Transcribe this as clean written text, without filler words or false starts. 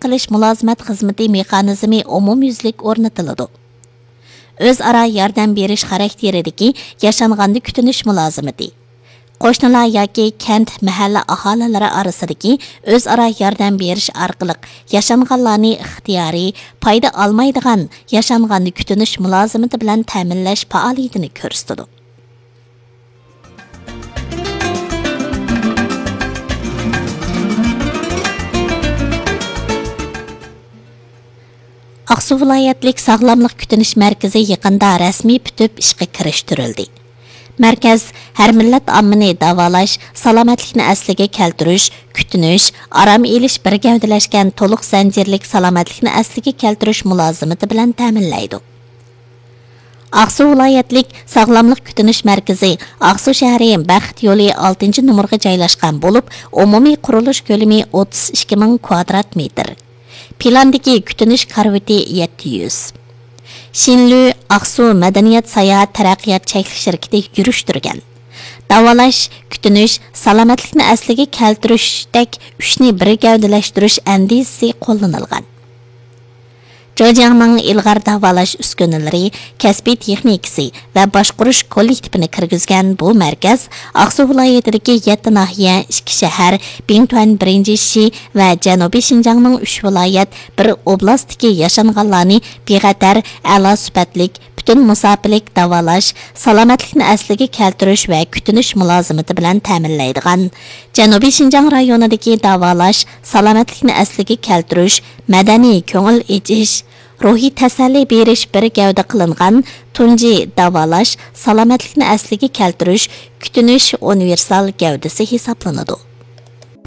qilish mulozimat xizmati mexanizmi umumyuzlik o'rnatiladi. O'zaro yordam berish xarakteridagi yashanganni kutinish mulozimati. Qo'shnilar yoki kent mahalla aholilari orasidagi o'zaro yordam berish orqali yashanganlarni ixtiyoriy foyda olmaydigan yashanganni kutinish mulozimati bilan ta'minlash faoliyatini ko'rsatadi. Aqsu viloyatlik sog'lomlik kutinish markazi yaqinda rasmiy bitib ishga kirishtirildi. Markaz har millat ommani davolash, salomatlikni asliga keltirish, kutinish, aram elish bir gavdalashgan to'liq zanjirlik salomatlikni asliga keltirish mulozimati bilan ta'minlaydi. Aqsu viloyatlik sog'lomlik kutinish markazi Aqsu shahri Baxt yo'li 6-numurga joylashgan bo'lib, umumiy qurilish ko'lami 32,000 kvadrat metr. Plandagi kutinish karvati 700. Shinlu Aqsu Madaniyat Sayohat Taraqqiyot cheklov shirkati yurishtirgan. Davolash, kutinish, salomatlikni asliga keltirishdek 3ni bir gavdalashtirish andizasi qo'llanilgan. Jo'jangning ilg'or davolash uskunalari, kasbiy texnikasi va boshqarish kollektivini kirgizgan bu markaz Aqsu viloyatidagi 7 nahiya, 2 shahar, Bingtuan 1-shi va Janubiy Shinjongning 3 viloyat, bir oblastdagi yashanganlarni beg'atar, a'lo sifatlik, butun musofirlik davolash, salomatlikni asliga keltirish va kutinish mulozimati bilan ta'minlaydigan Janubiy Shinjong rayonidagi davolash, salomatlikni asliga keltirish, madaniy ko'ngil echish, ruhiy tasalli berish bir gavda qilingan tunji davolash, salomatlikni asliga keltirish, kutinish universal gavdasi hisoblanadi.